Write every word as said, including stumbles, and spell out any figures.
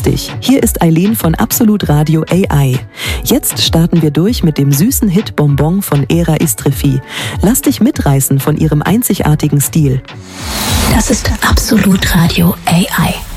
Grüß dich, hier ist Eileen von Absolut Radio A I. Jetzt starten wir durch mit dem süßen Hit Bonbon von Era Istrefi. Lass dich mitreißen von ihrem einzigartigen Stil. Das ist Absolut Radio A I.